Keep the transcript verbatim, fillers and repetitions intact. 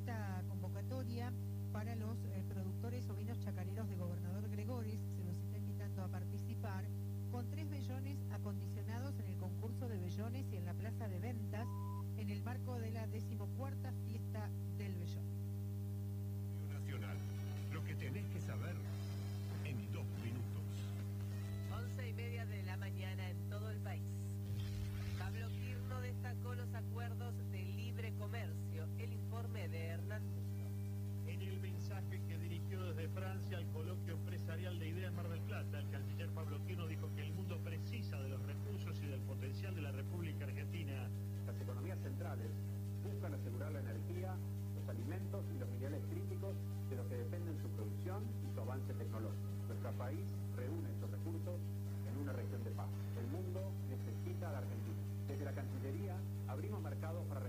esta convocatoria para los eh, productores ovinos chacareros de Gobernador Gregores. Se los está invitando a participar con tres vellones acondicionados en el concurso de vellones y en la plaza de ventas en el marco de la decimocuarta fiesta del vellón. Nacional, lo que tenés que saber en dos minutos. Once y media de la mañana en todo el país. Pablo Quirno destacó los acuerdos de libre comercio. El informe de Hernán Musto. En el mensaje que dirigió desde Francia al coloquio empresarial de Idea en Mar del Plata, el canciller Pablo Quirno dijo que el mundo precisa de los recursos y del potencial de la República Argentina. Las economías centrales buscan asegurar la energía, los alimentos y los minerales críticos de los que dependen su producción y su avance tecnológico. Nuestro país reúne estos recursos en una región de paz. El mundo necesita a la Argentina. Desde la Cancillería abrimos mercados para